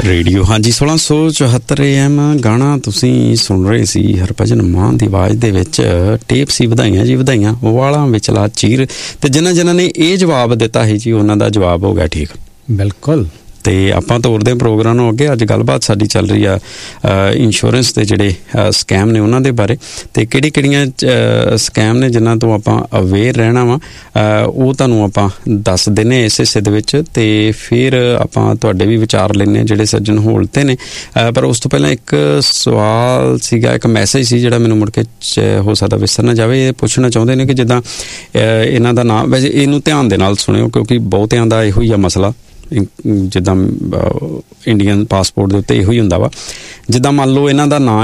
Radio ਹਾਂਜੀ 1674 AM ਗਾਣਾ ਤੁਸੀਂ ਸੁਣ ਰਹੇ ਸੀ ਹਰਭਜਨ ਮਾਨ ਦੀ ਆਵਾਜ਼ ਦੇ ਵਿੱਚ। ਟੇਪ ਸੀ ਵਧਾਈਆਂ ਜੀ ਵਧਾਈਆਂ, ਵਾਲਾਂ ਵਿਚਲਾ ਚੀਰ। ਤੇ ਜਿਨ੍ਹਾਂ ਨੇ ਇਹ ਜਵਾਬ ਦਿੱਤਾ ਸੀ ਜੀ ਉਹਨਾਂ ਦਾ ਜਵਾਬ ਹੋ ਗਿਆ ਠੀਕ। ਬਿਲਕੁਲ। ਤੇ ਆਪਾਂ ਤੋਰਦੇ ਪ੍ਰੋਗਰਾਮ ਨੂੰ ਅੱਗੇ। ਅੱਜ ਗੱਲਬਾਤ ਸਾਡੀ ਚੱਲ ਰਹੀ ਆ ਇੰਸ਼ੋਰੈਂਸ ਦੇ ਜਿਹੜੇ ਸਕੈਮ ਨੇ ਉਹਨਾਂ ਦੇ ਬਾਰੇ, ਤੇ ਕਿਹੜੀਆਂ ਸਕੈਮ ਨੇ ਜਿਨ੍ਹਾਂ ਤੋਂ ਆਪਾਂ ਅਵੇਅਰ ਰਹਿਣਾ ਵਾ ਉਹ ਤੁਹਾਨੂੰ ਆਪਾਂ ਦੱਸ ਦਿੰਦੇ ਇਸ ਹਿੱਸੇ ਦੇ ਵਿੱਚ। ਤੇ ਫਿਰ ਆਪਾਂ ਤੁਹਾਡੇ ਵੀ ਵਿਚਾਰ ਲੈਂਦੇ ਜਿਹੜੇ ਸੱਜਣ ਹੋਲਤੇ ਨੇ। ਪਰ ਉਸ ਤੋਂ ਪਹਿਲਾਂ ਇੱਕ ਸਵਾਲ ਸੀਗਾ, ਇੱਕ ਮੈਸੇਜ ਸੀ ਜਿਹੜਾ ਮੈਨੂੰ ਮੁੜ ਕੇ ਹੋ ਸਕਦਾ ਵਿਸਰ ਨਾ ਜਾਵੇ। ਇਹ ਪੁੱਛਣਾ ਚਾਹੁੰਦੇ ਨੇ ਕਿ ਜਿੱਦਾਂ ਇਹਨਾਂ ਦਾ ਨਾਮ, ਵੈਸੇ ਇਹਨੂੰ ਧਿਆਨ ਦੇ ਨਾਲ ਸੁਣਿਓ ਕਿਉਂਕਿ ਬਹੁਤਿਆਂ ਦਾ ਇਹੋ ਹੀ ਆ ਮਸਲਾ, ਜਿੱਦਾਂ ਇੰਡੀਅਨ ਪਾਸਪੋਰਟ ਦੇ ਉੱਤੇ ਇਹੋ ਹੀ ਹੁੰਦਾ ਵਾ। ਜਿੱਦਾਂ ਮੰਨ ਲਓ ਇਹਨਾਂ ਦਾ ਨਾਂ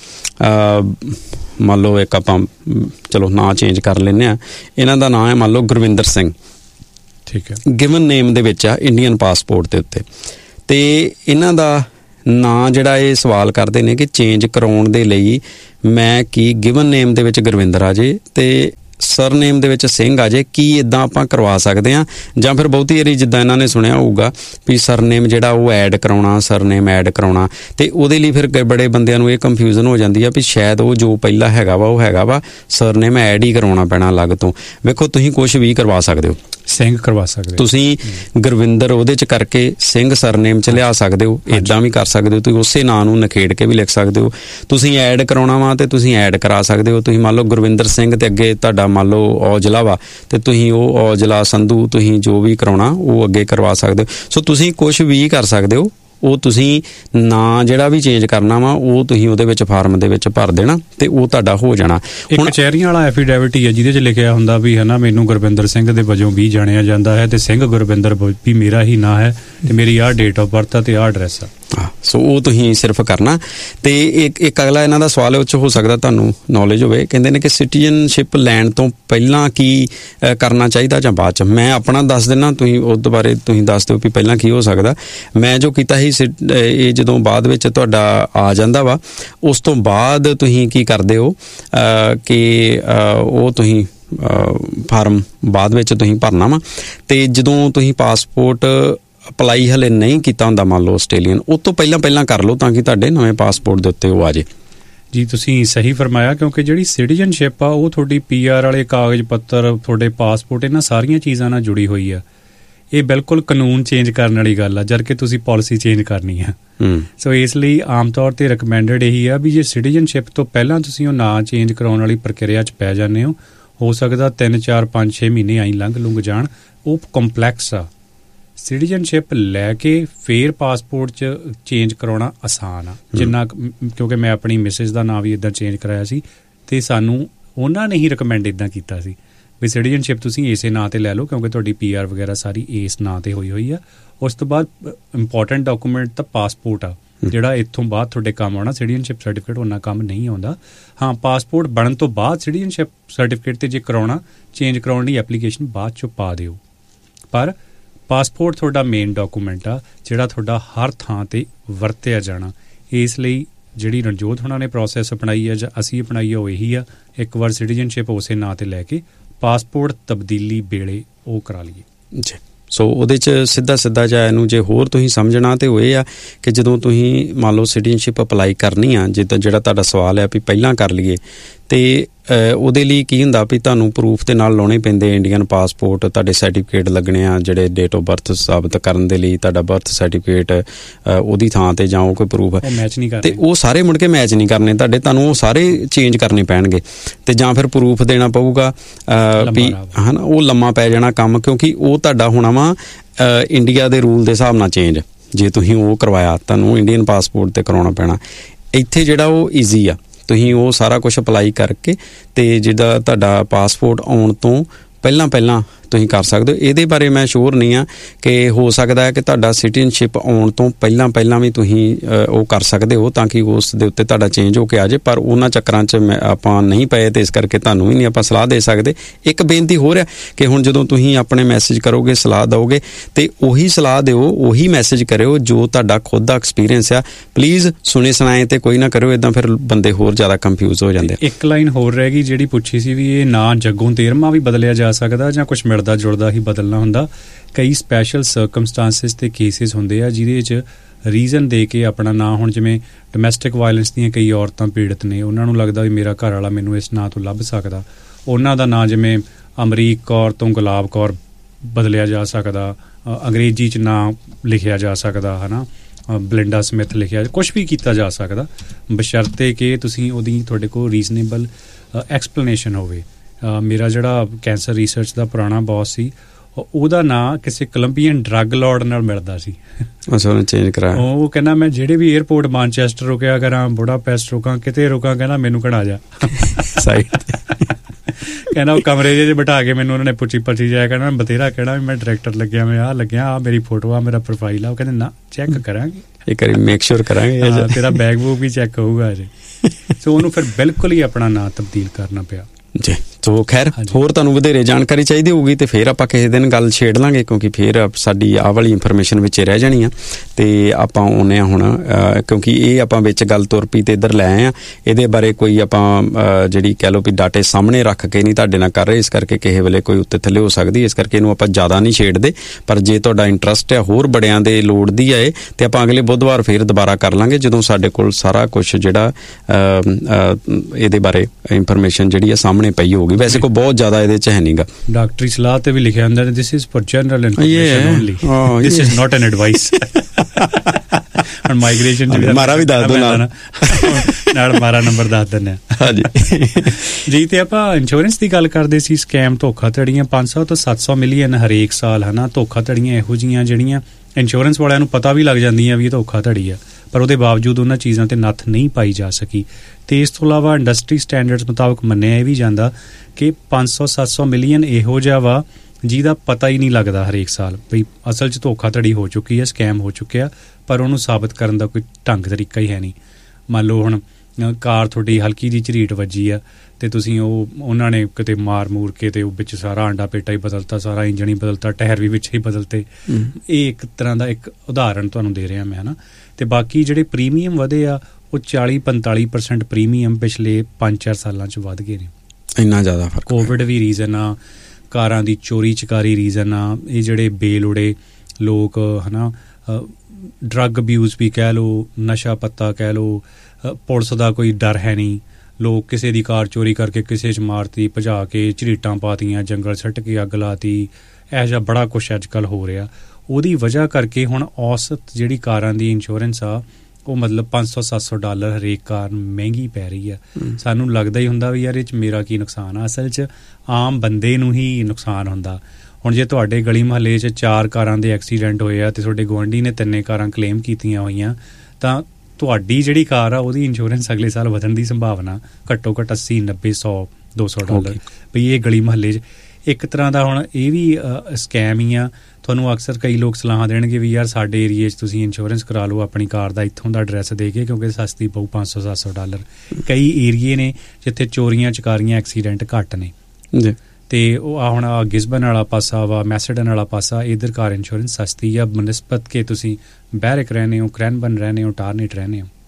ਆ, ਮੰਨ ਲਓ ਇੱਕ ਆਪਾਂ ਚਲੋ ਨਾਂ ਚੇਂਜ ਕਰ ਲੈਂਦੇ ਹਾਂ। ਇਹਨਾਂ ਦਾ ਨਾਂ ਹੈ ਮੰਨ ਲਓ ਗੁਰਵਿੰਦਰ ਸਿੰਘ, ਠੀਕ ਹੈ, ਗਿਵਨ ਨੇਮ ਦੇ ਵਿੱਚ ਆ ਇੰਡੀਅਨ ਪਾਸਪੋਰਟ ਦੇ ਉੱਤੇ। ਤੇ ਇਹਨਾਂ ਦਾ ਨਾਂ ਜਿਹੜਾ ਇਹ ਸਵਾਲ ਕਰਦੇ ਨੇ ਕਿ ਚੇਂਜ ਕਰਾਉਣ ਦੇ ਲਈ ਮੈਂ ਕੀ ਗਿਵਨ ਨੇਮ ਦੇ ਵਿੱਚ ਗੁਰਵਿੰਦਰ ਆ ਜੇ ਤੇ ਸਰਨੇਮ ਦੇ ਵਿੱਚ ਸਿੰਘ ਆ ਜੇ, ਕੀ ਇੱਦਾਂ ਆਪਾਂ ਕਰਵਾ ਸਕਦੇ ਹਾਂ? ਜਾਂ ਫਿਰ ਬਹੁਤੀ ਵਾਰੀ ਜਿੱਦਾਂ ਇਹਨਾਂ ਨੇ ਸੁਣਿਆ ਹੋਊਗਾ ਵੀ ਸਰਨੇਮ ਜਿਹੜਾ ਉਹ ਐਡ ਕਰਾਉਣਾ, ਸਰਨੇਮ ਐਡ ਕਰਾਉਣਾ, ਤੇ ਉਹਦੇ ਲਈ ਫਿਰ ਬੜੇ ਬੰਦਿਆਂ ਨੂੰ ਇਹ ਕੰਫਿਊਜ਼ਨ ਹੋ ਜਾਂਦੀ ਆ ਵੀ ਸ਼ਾਇਦ ਉਹ ਜੋ ਪਹਿਲਾਂ ਹੈਗਾ ਵਾ ਉਹ ਹੈਗਾ ਵਾ, ਸਰਨੇਮ ਐਡ ਹੀ ਕਰਾਉਣਾ ਪੈਣਾ ਅਲੱਗ ਤੋਂ। ਵੇਖੋ ਤੁਸੀਂ ਕੁਛ ਵੀ ਕਰਵਾ ਸਕਦੇ ਹੋ, ਸਿੰਘ ਕਰਵਾ ਸਕਦੇ, ਤੁਸੀਂ ਗੁਰਵਿੰਦਰ ਉਹਦੇ 'ਚ ਕਰਕੇ ਸਿੰਘ ਸਰਨੇਮ 'ਚ ਲਿਆ ਸਕਦੇ ਹੋ, ਇੱਦਾਂ ਵੀ ਕਰ ਸਕਦੇ ਹੋ। ਤੁਸੀਂ ਉਸੇ ਨਾਂ ਨੂੰ ਨਖੇੜ ਕੇ ਵੀ ਲਿਖ ਸਕਦੇ ਹੋ। ਤੁਸੀਂ ਐਡ ਕਰਾਉਣਾ ਵਾ ਤੇ ਤੁਸੀਂ ਐਡ ਕਰਾ ਸਕਦੇ ਹੋ। ਤੁਸੀਂ ਮੰਨ ਲਓ ਗੁਰਵਿੰਦਰ ਸਿੰਘ ਤੇ ਅੱਗੇ ਤੁਹਾਡਾ ਮੰਨ ਲਓ ਔਜਲਾ ਵਾ ਤੇ ਤੁਸੀਂ ਉਹ ਔਜਲਾ ਸੰਧੂ ਤੁਸੀਂ ਜੋ ਵੀ ਕਰਾਉਣਾ ਉਹ ਅੱਗੇ ਕਰਵਾ ਸਕਦੇ ਹੋ। ਸੋ ਤੁਸੀਂ ਕੁਛ ਵੀ ਕਰ ਸਕਦੇ ਹੋ। ਉਹ ਤੁਸੀਂ ਨਾਂ ਜਿਹੜਾ ਵੀ ਚੇਂਜ ਕਰਨਾ ਵਾ ਉਹ ਤੁਸੀਂ ਉਹਦੇ ਵਿੱਚ ਫਾਰਮ ਦੇ ਵਿੱਚ ਭਰ ਦੇਣਾ ਤੇ ਉਹ ਤੁਹਾਡਾ ਹੋ ਜਾਣਾ। ਹੁਣ ਕਚਹਿਰੀਆਂ ਵਾਲਾ ਐਫੀਡੇਵਿਟ ਹੀ ਹੈ ਜਿਹਦੇ 'ਚ ਲਿਖਿਆ ਹੁੰਦਾ ਵੀ ਹੈ ਨਾ ਮੈਨੂੰ ਗੁਰਵਿੰਦਰ ਸਿੰਘ ਦੇ ਵਜੋਂ ਵੀ ਜਾਣਿਆ ਜਾਂਦਾ ਹੈ ਤੇ ਸਿੰਘ ਗੁਰਵਿੰਦਰ ਵੀ ਮੇਰਾ ਹੀ ਨਾਂ ਹੈ ਤੇ ਮੇਰੀ ਆਹ ਡੇਟ ਆਫ ਬਰਥ ਆ ਤੇ ਆਹ ਐਡਰੈਸ ਆ। ਸੋ ਉਹ ਤੁਸੀਂ ਸਿਰਫ ਕਰਨਾ। ਤੇ ਇੱਕ ਅਗਲਾ ਇਹਨਾਂ ਦਾ ਸਵਾਲ ਵਿੱਚ ਹੋ ਸਕਦਾ ਤੁਹਾਨੂੰ ਨੌਲੇਜ ਹੋਵੇ, ਕਹਿੰਦੇ ਨੇ ਕਿ ਸਿਟੀਜ਼ਨਸ਼ਿਪ ਲੈਣ ਤੋਂ ਪਹਿਲਾਂ ਕੀ ਕਰਨਾ ਚਾਹੀਦਾ ਜਾਂ ਬਾਅਦ 'ਚ? ਮੈਂ ਆਪਣਾ ਦੱਸ ਦਿੰਦਾ, ਤੁਸੀਂ ਉਹਦੇ ਬਾਰੇ ਤੁਸੀਂ ਦੱਸ ਦਿਓ ਵੀ ਪਹਿਲਾਂ ਕੀ ਹੋ ਸਕਦਾ। ਮੈਂ ਜੋ ਕੀਤਾ ਸੀ ਇਹ ਜਦੋਂ ਬਾਅਦ ਵਿੱਚ ਤੁਹਾਡਾ ਆ ਜਾਂਦਾ ਵਾ ਉਸ ਤੋਂ ਬਾਅਦ ਤੁਸੀਂ ਕੀ ਕਰਦੇ ਹੋ ਕਿ ਉਹ ਤੁਸੀਂ ਫਾਰਮ ਬਾਅਦ ਵਿੱਚ ਤੁਸੀਂ ਭਰਨਾ ਵਾ। ਤੇ ਜਦੋਂ ਤੁਸੀਂ ਪਾਸਪੋਰਟ ਅਪਲਾਈ ਹਲੇ ਨਹੀਂ ਕੀਤਾ ਹੁੰਦਾ ਮੰਨ ਲਓ ਆਸਟ੍ਰੇਲੀਅਨ, ਉਹ ਤੋਂ ਪਹਿਲਾਂ ਕਰ ਲਓ ਤਾਂ ਕਿ ਤੁਹਾਡੇ ਨਵੇਂ ਪਾਸਪੋਰਟ ਦੇ ਉੱਤੇ ਉਹ ਆ ਜੇ। ਜੀ ਤੁਸੀਂ ਸਹੀ ਫਰਮਾਇਆ, ਕਿਉਂਕਿ ਜਿਹੜੀ ਸਿਟੀਜ਼ਨਸ਼ਿਪ ਆ ਉਹ ਤੁਹਾਡੀ PR ਵਾਲੇ ਕਾਗਜ਼ ਪੱਤਰ, ਤੁਹਾਡੇ ਪਾਸਪੋਰਟ, ਇਹਨਾਂ ਸਾਰੀਆਂ ਚੀਜ਼ਾਂ ਨਾਲ ਜੁੜੀ ਹੋਈ ਆ। ਇਹ ਬਿਲਕੁਲ ਕਾਨੂੰਨ ਚੇਂਜ ਕਰਨ ਵਾਲੀ ਗੱਲ ਆ ਜਦ ਕਿ ਤੁਸੀਂ ਪਾਲਿਸੀ ਚੇਂਜ ਕਰਨੀ ਆ। ਸੋ ਇਸ ਲਈ ਆਮ ਤੌਰ 'ਤੇ ਰਿਕਮੈਂਡਡ ਇਹੀ ਆ ਵੀ ਜੇ ਸਿਟੀਜ਼ਨਸ਼ਿਪ ਤੋਂ ਪਹਿਲਾਂ ਤੁਸੀਂ ਉਹ ਨਾਂ ਚੇਂਜ ਕਰਾਉਣ ਵਾਲੀ ਪ੍ਰਕਿਰਿਆ 'ਚ ਪੈ ਜਾਂਦੇ ਹੋ ਸਕਦਾ 3, 4, 5, 6 ਮਹੀਨੇ ਆਈ ਲੰਘ ਜਾਣ। ਉਹ ਕੰਪਲੈਕਸ ਆ। ਸਿਟੀਜ਼ਨਸ਼ਿਪ ਲੈ ਕੇ ਫਿਰ ਪਾਸਪੋਰਟ 'ਚ ਚੇਂਜ ਕਰਾਉਣਾ ਆਸਾਨ ਆ ਜਿੰਨਾ, ਕਿਉਂਕਿ ਮੈਂ ਆਪਣੀ ਮਿਸਿਸ ਦਾ ਨਾਂ ਵੀ ਇੱਦਾਂ ਚੇਂਜ ਕਰਾਇਆ ਸੀ ਅਤੇ ਸਾਨੂੰ ਉਹਨਾਂ ਨੇ ਹੀ ਰਿਕਮੈਂਡ ਇੱਦਾਂ ਕੀਤਾ ਸੀ ਵੀ ਸਿਟੀਜ਼ਨਸ਼ਿਪ ਤੁਸੀਂ ਇਸੇ ਨਾਂ 'ਤੇ ਲੈ ਲਓ ਕਿਉਂਕਿ ਤੁਹਾਡੀ PR ਵਗੈਰਾ ਸਾਰੀ ਇਸ ਨਾਂ 'ਤੇ ਹੋਈ ਆ। ਉਸ ਤੋਂ ਬਾਅਦ ਇੰਪੋਰਟੈਂਟ ਡਾਕੂਮੈਂਟ ਤਾਂ ਪਾਸਪੋਰਟ ਆ ਜਿਹੜਾ ਇੱਥੋਂ ਬਾਅਦ ਤੁਹਾਡੇ ਕੰਮ ਆਉਣਾ। ਸਿਟੀਜ਼ਨਸ਼ਿਪ ਸਰਟੀਫਿਕੇਟ ਉਹਨਾਂ ਕੰਮ ਨਹੀਂ ਆਉਂਦਾ। ਹਾਂ, ਪਾਸਪੋਰਟ ਬਣਨ ਤੋਂ ਬਾਅਦ ਸਿਟੀਜ਼ਨਸ਼ਿਪ ਸਰਟੀਫਿਕੇਟ 'ਤੇ ਜੇ ਕਰਾਉਣਾ ਚੇਂਜ ਕਰਾਉਣ ਲਈ ਐਪਲੀਕੇਸ਼ਨ ਬਾਅਦ 'ਚੋਂ ਪਾ ਦਿਓ। ਪਰ ਪਾਸਪੋਰਟ ਤੁਹਾਡਾ ਮੇਨ ਡਾਕੂਮੈਂਟ ਆ ਜਿਹੜਾ ਤੁਹਾਡਾ ਹਰ ਥਾਂ 'ਤੇ ਵਰਤਿਆ ਜਾਣਾ। ਇਸ ਲਈ ਜਿਹੜੀ ਰਣਜੋਤ ਹੋਣਾ ਨੇ ਪ੍ਰੋਸੈਸ ਅਪਣਾਈ ਹੈ ਜਾਂ ਅਸੀਂ ਅਪਣਾਈ ਹੈ ਉਹ ਇਹੀ ਆ, ਇੱਕ ਵਾਰ ਸਿਟੀਜ਼ਨਸ਼ਿਪ ਉਸੇ ਨਾਂ 'ਤੇ ਲੈ ਕੇ ਪਾਸਪੋਰਟ ਤਬਦੀਲੀ ਵੇਲੇ ਉਹ ਕਰਾ ਲਈਏ ਜੀ। ਸੋ ਉਹਦੇ 'ਚ ਸਿੱਧਾ ਜਾਂ ਇਹਨੂੰ ਜੇ ਹੋਰ ਤੁਸੀਂ ਸਮਝਣਾ ਤਾਂ ਉਹ ਇਹ ਆ ਕਿ ਜਦੋਂ ਤੁਸੀਂ ਮੰਨ ਲਓ ਸਿਟੀਜ਼ਨਸ਼ਿਪ ਅਪਲਾਈ ਕਰਨੀ ਆ, ਜਿੱਦਾਂ ਜਿਹੜਾ ਤੁਹਾਡਾ ਸਵਾਲ ਹੈ ਵੀ ਪਹਿਲਾਂ ਕਰ ਲਈਏ, ਅਤੇ ਉਹਦੇ ਲਈ ਕੀ ਹੁੰਦਾ ਵੀ ਤੁਹਾਨੂੰ ਪ੍ਰੂਫ ਦੇ ਨਾਲ ਲਾਉਣੇ ਪੈਂਦੇ ਇੰਡੀਅਨ ਪਾਸਪੋਰਟ, ਤੁਹਾਡੇ ਸਰਟੀਫਿਕੇਟ ਲੱਗਣੇ ਆ ਜਿਹੜੇ ਡੇਟ ਆਫ ਬਰਥ ਸਾਬਤ ਕਰਨ ਦੇ ਲਈ, ਤੁਹਾਡਾ ਬਰਥ ਸਰਟੀਫਿਕੇਟ ਉਹਦੀ ਥਾਂ 'ਤੇ ਜਾਂ ਕੋਈ ਪ੍ਰੂਫ ਹੈ ਅਤੇ ਉਹ ਸਾਰੇ ਮੁੜ ਕੇ ਮੈਚ ਨਹੀਂ ਕਰਨੇ ਤੁਹਾਡੇ, ਤੁਹਾਨੂੰ ਉਹ ਸਾਰੇ ਚੇਂਜ ਕਰਨੇ ਪੈਣਗੇ ਅਤੇ ਜਾਂ ਫਿਰ ਪ੍ਰੂਫ ਦੇਣਾ ਪਊਗਾ ਵੀ ਹੈ ਨਾ, ਉਹ ਲੰਮਾ ਪੈ ਜਾਣਾ ਕੰਮ ਕਿਉਂਕਿ ਉਹ ਤੁਹਾਡਾ ਹੋਣਾ ਵਾ ਇੰਡੀਆ ਦੇ ਰੂਲ ਦੇ ਹਿਸਾਬ ਨਾਲ ਚੇਂਜ। ਜੇ ਤੁਸੀਂ ਉਹ ਕਰਵਾਇਆ ਤੁਹਾਨੂੰ ਇੰਡੀਅਨ ਪਾਸਪੋਰਟ 'ਤੇ ਕਰਾਉਣਾ ਪੈਣਾ। ਇੱਥੇ ਜਿਹੜਾ ਉਹ ਈਜ਼ੀ ਆ, ਤੁਸੀਂ ਉਹ ਸਾਰਾ ਕੁਛ ਅਪਲਾਈ ਕਰਕੇ ਅਤੇ ਜਿੱਦਾਂ ਤੁਹਾਡਾ ਪਾਸਪੋਰਟ ਆਉਣ ਤੋਂ ਪਹਿਲਾਂ ਤੁਸੀਂ ਕਰ ਸਕਦੇ ਹੋ। ਇਹਦੇ ਬਾਰੇ ਮੈਂ ਸ਼ੋਰ ਨਹੀਂ ਹਾਂ ਕਿ ਹੋ ਸਕਦਾ ਹੈ ਕਿ ਤੁਹਾਡਾ ਸਿਟੀਜ਼ਨਸ਼ਿਪ ਆਉਣ ਤੋਂ ਪਹਿਲਾਂ ਵੀ ਤੁਸੀਂ ਉਹ ਕਰ ਸਕਦੇ ਹੋ ਤਾਂ ਕਿ ਉਸ ਦੇ ਉੱਤੇ ਤੁਹਾਡਾ ਚੇਂਜ ਹੋ ਕੇ ਆ ਜਾਏ, ਪਰ ਉਹਨਾਂ ਚੱਕਰਾਂ 'ਚ ਆਪਾਂ ਨਹੀਂ ਪਏ ਅਤੇ ਇਸ ਕਰਕੇ ਤੁਹਾਨੂੰ ਵੀ ਨਹੀਂ ਆਪਾਂ ਸਲਾਹ ਦੇ ਸਕਦੇ। ਇੱਕ ਬੇਨਤੀ ਹੋਰ ਹੈ ਕਿ ਹੁਣ ਜਦੋਂ ਤੁਸੀਂ ਆਪਣੇ ਮੈਸੇਜ ਕਰੋਗੇ, ਸਲਾਹ ਦਿਓਗੇ ਅਤੇ ਉਹੀ ਸਲਾਹ ਦਿਓ, ਉਹੀ ਮੈਸੇਜ ਕਰਿਓ ਜੋ ਤੁਹਾਡਾ ਖੁਦ ਦਾ ਐਕਸਪੀਰੀਅੰਸ ਆ। ਪਲੀਜ਼ ਸੁਣੇ ਸੁਣਾਏ ਅਤੇ ਕੋਈ ਨਾ ਕਰਿਓ ਇੱਦਾਂ, ਫਿਰ ਬੰਦੇ ਹੋਰ ਜ਼ਿਆਦਾ ਕੰਫਿਊਜ਼ ਹੋ ਜਾਂਦੇ। ਇੱਕ ਲਾਈਨ ਹੋਰ ਰਹਿ ਗਈ ਜਿਹੜੀ ਪੁੱਛੀ ਸੀ ਵੀ ਇਹ ਨਾਂ ਜੱਗੋਂ 13ਵਾਂ ਵੀ ਬਦਲਿਆ ਜਾ ਸਕਦਾ ਜਾਂ ਕੁਛ ਮਿਲਦਾ ਜੁਲਦਾ ਹੀ ਬਦਲਣਾ ਹੁੰਦਾ। ਕਈ ਸਪੈਸ਼ਲ ਸਰਕਮਸਟਾਂਸਿਸ ਤੇ ਕੇਸਿਸ ਹੁੰਦੇ ਆ ਜਿਹਦੇ 'ਚ ਰੀਜ਼ਨ ਦੇ ਕੇ ਆਪਣਾ ਨਾਂ, ਹੁਣ ਜਿਵੇਂ ਡੋਮੈਸਟਿਕ ਵਾਇਲੈਂਸ ਦੀਆਂ ਕਈ ਔਰਤਾਂ ਪੀੜਤ ਨੇ, ਉਹਨਾਂ ਨੂੰ ਲੱਗਦਾ ਵੀ ਮੇਰਾ ਘਰ ਵਾਲਾ ਮੈਨੂੰ ਇਸ ਨਾਂ ਤੋਂ ਲੱਭ ਸਕਦਾ, ਉਹਨਾਂ ਦਾ ਨਾਂ ਜਿਵੇਂ ਅਮਰੀਕ ਕੌਰ ਤੋਂ ਗੁਲਾਬ ਕੌਰ ਬਦਲਿਆ ਜਾ ਸਕਦਾ, ਅੰਗਰੇਜ਼ੀ 'ਚ ਨਾਂ ਲਿਖਿਆ ਜਾ ਸਕਦਾ, ਹੈ ਨਾ, ਬਲਿੰਡਾ ਸਮਿਥ ਲਿਖਿਆ, ਕੁਛ ਵੀ ਕੀਤਾ ਜਾ ਸਕਦਾ, ਬਸ਼ਰਤੇ ਕਿ ਤੁਸੀਂ ਉਹਦੀ ਤੁਹਾਡੇ ਕੋਲ ਰੀਜ਼ਨੇਬਲ ਐਕਸਪਲੇਨੇਸ਼ਨ ਹੋਵੇ। ਮੇਰਾ ਜਿਹੜਾ ਕੈਂਸਰ ਰਿਸਰਚ ਦਾ ਪੁਰਾਣਾ ਬੌਸ ਸੀ, ਉਹਦਾ ਨਾਂ ਕਿਸੇ ਕੋਲੰਬੀਅਨ ਡਰੱਗ ਲਾਰਡ ਨਾਲ ਮਿਲਦਾ ਸੀ। ਉਹਨੇ ਚੇਂਜ ਕਰਾਇਆ। ਉਹ ਕਹਿੰਦਾ ਮੈਂ ਜਿਹੜੇ ਵੀ ਏਅਰਪੋਰਟ ਮਾਨਚੈਸਟਰ ਰੁਕਿਆ ਕਰਾਂ, ਬੁਡਾਪੈਸਟ ਰੁਕਾਂ, ਕਿਤੇ ਰੁਕਾਂ, ਕਹਿੰਦਾ ਮੈਨੂੰ ਕਢਾ ਜਾ ਸਾਈਡ। ਕਹਿੰਦਾ ਉਹ ਕਮਰੇ ਜਿਹੇ ਬਿਠਾ ਕੇ ਮੈਨੂੰ ਉਹਨਾਂ ਨੇ ਪੁੱਛੀ ਜਾਇਆ ਕਹਿਣਾ, ਬਥੇਰਾ ਕਹਿਣਾ ਵੀ ਮੈਂ ਡਾਇਰੈਕਟਰ ਲੱਗਿਆ, ਮੈਂ ਆਹ ਲੱਗਿਆ, ਆਹ ਮੇਰੀ ਫੋਟੋ ਆ, ਮੇਰਾ ਪ੍ਰੋਫਾਈਲ ਆ। ਉਹ ਕਹਿੰਦੇ ਨਾ, ਚੈੱਕ ਕਰਾਂਗੇ, ਇੱਕ ਵਾਰੀ ਮੇਕ ਸ਼ੋਰ ਕਰਾਂਗੇ, ਤੇਰਾ ਬੈਗ ਬੂਗ ਵੀ ਚੈੱਕ ਹੋਊਗਾ ਅਜੇ। ਸੋ ਉਹਨੂੰ ਫਿਰ ਬਿਲਕੁਲ ਹੀ ਆਪਣਾ ਨਾਂ ਤਬਦੀਲ ਕਰਨਾ ਪਿਆ ਜੀ। ਸੋ ਖੈਰ, ਹੋਰ ਤੁਹਾਨੂੰ ਵਧੇਰੇ ਜਾਣਕਾਰੀ ਚਾਹੀਦੀ ਹੋਊਗੀ ਤੇ ਫਿਰ ਆਪਾਂ ਕਿਸੇ ਦਿਨ ਗੱਲ ਛੇੜ ਲਾਂਗੇ, ਕਿਉਂਕਿ ਫਿਰ ਸਾਡੀ ਆਹ ਵਾਲੀ ਇਨਫੋਰਮੇਸ਼ਨ ਵਿੱਚ ਰਹਿ ਜਾਣੀ ਆ ਤੇ ਆਪਾਂ ਆਉਂਦੇ ਹਾਂ ਹੁਣ, ਕਿਉਂਕਿ ਇਹ ਆਪਾਂ ਵਿੱਚ ਗੱਲ ਤੁਰ ਪਈ ਤੇ ਇੱਧਰ ਲੈ ਆਏ ਆ। ਇਹਦੇ ਬਾਰੇ ਕੋਈ ਆਪਾਂ ਜਿਹੜੀ ਕਹਿ ਲਓ ਵੀ ਡਾਟੇ ਸਾਹਮਣੇ ਰੱਖ ਕੇ ਨਹੀਂ ਤੁਹਾਡੇ ਨਾਲ ਕਰ ਰਹੇ, ਇਸ ਕਰਕੇ ਕਿਸੇ ਵੇਲੇ ਕੋਈ ਉੱਤੇ ਥੱਲੇ ਹੋ ਸਕਦੀ, ਇਸ ਕਰਕੇ ਇਹਨੂੰ ਆਪਾਂ ਜ਼ਿਆਦਾ ਨਹੀਂ ਛੇੜਦੇ। ਪਰ ਜੇ ਤੁਹਾਡਾ ਇੰਟਰਸਟ ਆ ਹੋਰ ਬੜਿਆਂ ਦੇ ਲੋੜ ਦੀ ਆ ਇਹ, ਤੇ ਆਪਾਂ ਅਗਲੇ ਬੁੱਧਵਾਰ ਫਿਰ ਦੁਬਾਰਾ ਕਰ ਲਾਂਗੇ, ਜਦੋਂ ਸਾਡੇ ਕੋਲ ਸਾਰਾ ਕੁਛ ਜਿਹੜਾ ਇਹਦੇ ਬਾਰੇ ਇਨਫੋਰਮੇਸ਼ਨ ਜਿਹੜੀ ਆ ਸਾਹਮਣੇ ਪਈ ਹੋਊਗੀ। ਵੈਸੇ ਕੋਈ ਬਹੁਤ ਜ਼ਿਆਦਾ ਇਹਦੇ 'ਚ ਹੈ ਨਹੀਂਗਾ, ਡਾਕਟਰੀ ਸਲਾਹ ਤੇ ਵੀ ਲਿਖਿਆ ਹੁੰਦਾ this is for general information only, this is not N advice. ਹੁਣ ਮਾਈਗ੍ਰੇਸ਼ਨ ਚ ਮਾਰਾ ਵੀ ਦੱਸ ਦੋ ਨਾਲ ਮਾਰਾ ਨੰਬਰ ਦੱਸ ਦਿੰਦੇ ਆ। ਹਾਂਜੀ ਜੀ। ਤੇ ਆਪਾਂ ਇੰਸ਼ੋਰੈਂਸ ਦੀ ਗੱਲ ਕਰਦੇ ਸੀ, ਸਕੈਮ ਧੋਖਾਧੜੀਆਂ 500 ਤੋਂ 700 ਮਿਲੀਅਨ ਹਰੇਕ ਸਾਲ, ਹੈ ਨਾ। ਧੋਖਾਧੜੀਆਂ ਇਹੋ ਜਿਹੀਆਂ ਜਿਹੜੀਆਂ ਇੰਸ਼ੋਰੈਂਸ ਵਾਲਿਆਂ ਨੂੰ ਪਤਾ ਵੀ ਲੱਗ ਜਾਂਦੀਆਂ ਵੀ ਇਹ ਧੋਖਾਧੜੀ ਆ, ਪਰ ਉਹਦੇ ਬਾਵਜੂਦ ਉਹਨਾਂ ਚੀਜ਼ਾਂ ਤੇ ਨੱਥ ਨਹੀਂ ਪਾਈ ਜਾ ਸਕੀ। ਤੇ ਇਸ ਤੋਂ ਇਲਾਵਾ ਇੰਡਸਟਰੀ ਸਟੈਂਡਰਡਸ ਮੁਤਾਬਕ ਮੰਨਿਆ ਇਹ ਵੀ ਜਾਂਦਾ ਕਿ 500-700 ਮਿਲੀਅਨ ਇਹੋ ਜਿਹਾ ਵਾ ਜਿਹਦਾ ਪਤਾ ਹੀ ਨਹੀਂ ਲੱਗਦਾ ਹਰੇਕ ਸਾਲ ਵੀ ਅਸਲ 'ਚ ਧੋਖਾਧੜੀ ਹੋ ਚੁੱਕੀ ਹੈ, ਸਕੈਮ ਹੋ ਚੁੱਕਿਆ, ਪਰ ਉਹਨੂੰ ਸਾਬਤ ਕਰਨ ਦਾ ਕੋਈ ਢੰਗ ਤਰੀਕਾ ਹੀ ਹੈ ਨਹੀਂ। ਮੰਨ ਲਓ ਹੁਣ ਕਾਰ ਤੁਹਾਡੀ ਹਲਕੀ ਜਿਹੀ ਝਰੀਟ ਵੱਜੀ ਆ ਤੇ ਤੁਸੀਂ ਉਹਨਾਂ ਨੇ ਕਿਤੇ ਮਾਰ ਮੂਰ ਕੇ ਤੇ ਉਹ ਵਿੱਚ ਸਾਰਾ ਆਂਡਾ ਪੇਟਾ ਹੀ ਬਦਲਤਾ, ਸਾਰਾ ਇੰਜਣ ਹੀ ਬਦਲਤਾ, ਟਾਇਰ ਵੀ ਵਿੱਚ ਹੀ ਬਦਲਤੇ। ਇਹ ਇੱਕ ਤਰ੍ਹਾਂ ਦਾ ਇੱਕ ਉਦਾਹਰਨ ਤੁਹਾਨੂੰ ਦੇ ਰਿਹਾ ਮੈਂ, ਹੈ ਨਾ। ਤੇ ਬਾਕੀ ਜਿਹੜੇ ਪ੍ਰੀਮੀਅਮ ਵਧੇ ਆ ਉਹ 40-45% ਪ੍ਰੀਮੀਅਮ ਪਿਛਲੇ 5-4 ਸਾਲਾਂ 'ਚ ਵੱਧ ਗਏ ਨੇ। ਇੰਨਾ ਜ਼ਿਆਦਾ ਫਰਕ। ਕੋਵਿਡ ਵੀ ਰੀਜ਼ਨ ਆ, ਕਾਰਾਂ ਦੀ ਚੋਰੀ ਚਕਾਰੀ ਰੀਜ਼ਨ ਆ, ਇਹ ਜਿਹੜੇ ਬੇਲੋੜੇ ਲੋਕ, ਹੈ ਨਾ, ਡਰੱਗ ਅਬਿਊਜ਼ ਵੀ ਕਹਿ ਲਓ, ਨਸ਼ਾ ਪੱਤਾ ਕਹਿ ਲਓ, ਪੁਲਿਸ ਦਾ ਕੋਈ ਡਰ ਹੈ ਨਹੀਂ, ਲੋਕ ਕਿਸੇ ਦੀ ਕਾਰ ਚੋਰੀ ਕਰਕੇ ਕਿਸੇ 'ਚ ਮਾਰਤੀ, ਭਜਾ ਕੇ ਝਰੀਟਾਂ ਪਾਤੀਆਂ, ਜੰਗਲ ਸੱਟ ਕੇ ਅੱਗ ਲਾਤੀ, ਇਹੋ ਜਿਹਾ ਬੜਾ ਕੁਛ ਅੱਜ ਕੱਲ੍ਹ ਹੋ ਰਿਹਾ। ਉਹਦੀ ਵਜ੍ਹਾ ਕਰਕੇ ਹੁਣ ਔਸਤ ਜਿਹੜੀ ਕਾਰਾਂ ਦੀ ਇੰਸ਼ੋਰੈਂਸ ਆ ਉਹ ਮਤਲਬ $500-700 ਹਰੇਕ ਕਾਰ ਮਹਿੰਗੀ ਪੈ ਰਹੀ ਆ। ਸਾਨੂੰ ਲੱਗਦਾ ਹੀ ਹੁੰਦਾ ਵੀ ਯਾਰ ਇਹ 'ਚ ਮੇਰਾ ਕੀ ਨੁਕਸਾਨ ਆ, ਅਸਲ 'ਚ ਆਮ ਬੰਦੇ ਨੂੰ ਹੀ ਨੁਕਸਾਨ ਹੁੰਦਾ। ਹੁਣ ਜੇ ਤੁਹਾਡੇ ਗਲੀ ਮੁਹੱਲੇ 'ਚ 4 ਕਾਰਾਂ ਦੇ ਐਕਸੀਡੈਂਟ ਹੋਏ ਆ ਤੇ ਤੁਹਾਡੇ ਗੁਆਂਢੀ ਨੇ 3 ਕਾਰਾਂ ਕਲੇਮ ਕੀਤੀਆਂ ਹੋਈਆਂ, ਤਾਂ ਤੁਹਾਡੀ ਜਿਹੜੀ ਕਾਰ ਆ ਉਹਦੀ ਇੰਸ਼ੋਰੈਂਸ ਅਗਲੇ ਸਾਲ ਵਧਣ ਦੀ ਸੰਭਾਵਨਾ ਘੱਟੋ ਘੱਟ $80-90-100-200 ਵੀ ਇਹ ਗਲੀ ਮੁਹੱਲੇ 'ਚ ਇੱਕ ਤਰ੍ਹਾਂ ਦਾ। ਹੁਣ ਇਹ ਵੀ ਸਕੈਮ ਹੀ ਆ। ਤੁਹਾਨੂੰ ਅਕਸਰ ਕਈ ਲੋਕ ਸਲਾਹਾਂ ਦੇਣਗੇ ਵੀ ਯਾਰ ਸਾਡੇ ਏਰੀਏ 'ਚ ਤੁਸੀਂ ਇੰਸ਼ੋਰੈਂਸ ਕਰਾ ਲਓ ਆਪਣੀ ਕਾਰ ਦਾ, ਇੱਥੋਂ ਦਾ ਐਡਰੈਸ ਦੇ ਕੇ, ਕਿਉਂਕਿ ਸਸਤੀ ਪਊ $500-700। ਕਈ ਏਰੀਏ ਨੇ ਜਿੱਥੇ ਚੋਰੀਆਂ ਚਕਾਰੀਆਂ ਐਕਸੀਡੈਂਟ ਘੱਟ ਨੇ ਜੀ, ਤੇ ਉਹ ਹੁਣ ਗਿਸਬਨ ਵਾਲਾ ਪਾਸਾ ਵਾ, ਮੈਸੇਡਨ ਵਾਲਾ ਪਾਸਾ, ਇੱਧਰ ਕਾਰ ਇੰਸ਼ੋਰੈਂਸ ਸਸਤੀ ਆ ਬਨਿਸਬਤ ਕਿ ਤੁਸੀਂ ਬੈਰਿਕ ਰਹਿੰਦੇ ਹੋ, ਕ੍ਰੈਨਬਨ ਰਹਿੰਦੇ ਹੋ, ਟਾਰਨੇਟ ਰਹਿੰਦੇ ਹੋ,